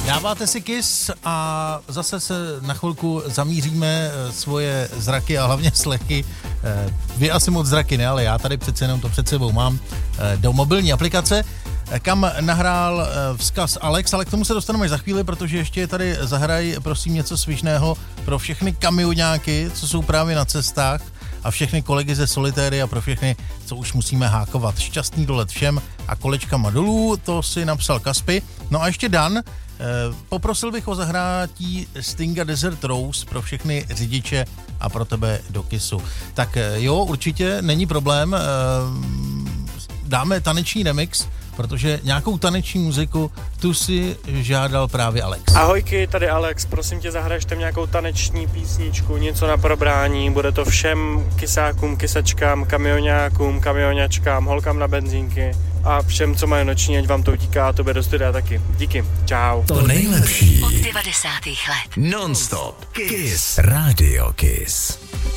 Dáváte si kiss a zase se na chvilku zamíříme svoje zraky a hlavně slechy. Vy asi moc zraky ne, ale já tady přece jenom to před sebou mám do mobilní aplikace, kam nahrál vzkaz Alex, ale k tomu se dostaneme za chvíli, protože ještě tady zahraj prosím něco svižného pro všechny kamioňáky, co jsou právě na cestách a všechny kolegy ze Solitéry a pro všechny, co už musíme hákovat. Šťastný dolet všem a kolečkama dolů, to si napsal Kaspy. No a ještě Dan, poprosil bych o zahrátí Stinga Desert Rose pro všechny řidiče a pro tebe do Kissu. Tak jo, určitě, není problém, dáme taneční remix, protože nějakou taneční muziku tu si žádal právě Alex. Ahojky, tady Alex, prosím tě, zahrajte mi nějakou taneční písničku, něco na probrání, bude to všem kysákům, kysačkám, kamioňákům, kamioňačkám, holkám na benzínky a všem, co mají noční, ať vám to utíká a tobě do studia taky. Díky, čau. To nejlepší od 90. let. Non-stop Kiss Radio Kiss.